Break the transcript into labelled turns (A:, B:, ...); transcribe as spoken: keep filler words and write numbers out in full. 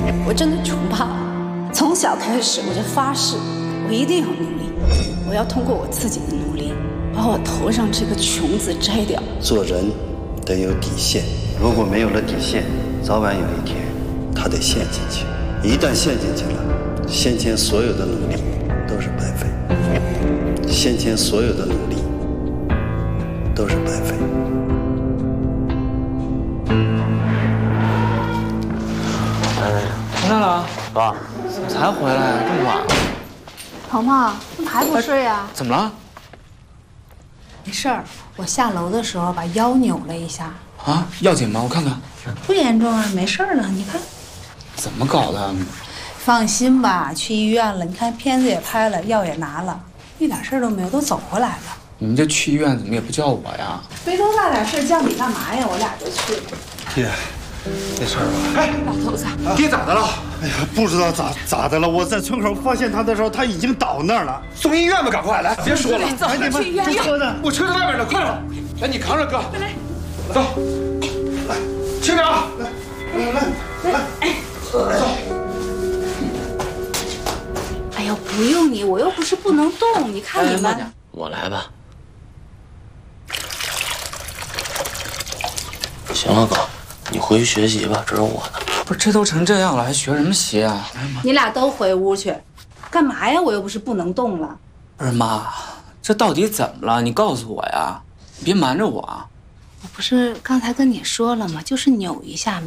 A: 我真的穷怕了。从小开始我就发誓，我一定要努力，我要通过我自己的努力，把我头上这个穷字摘掉。
B: 做人得有底线，如果没有了底线，早晚有一天他得陷进去。一旦陷进去了，先前所有的努力都是白费，先前所有的努力都是白费。
C: 回来了，
D: 爸，
C: 怎么才回来？这么晚了？
E: 鹏鹏，怎么还不睡呀？
C: 怎么了？
E: 没事儿，我下楼的时候把腰扭了一下。
C: 啊，要紧吗？我看看。
E: 不严重啊，没事儿了。你看，
C: 怎么搞的？
E: 放心吧，去医院了。你看片子也拍了，药也拿了，一点事儿都没有，都走回来了。
C: 你们这去医院怎么也不叫我呀？
E: 没多大点事儿，叫你干嘛呀？我俩就去了。
B: 爹，没事吧？
C: 哎，老头子，爹咋的了？
B: 哎呀，不知道咋咋的了。我在村口发现他的时候，他已经倒那儿了。
C: 送医院吧，赶快来！别说了，
E: 走，去医院。
B: 车呢？
C: 我车在外面呢，快点！来，你扛着哥。来，走，来，轻点啊！来来来来，走。
E: 哎呦，不用你，我又不是不能动。你看你们，
D: 我来吧。行了，哥，你回去学习吧，这是我的。
C: 不是，这都成这样了，还学什么习啊？哎妈！
E: 你俩都回屋去，干嘛呀？我又不是不能动了。
C: 不是妈，这到底怎么了？你告诉我呀！你别瞒着我啊！
E: 我不是刚才跟你说了吗？就是扭一下。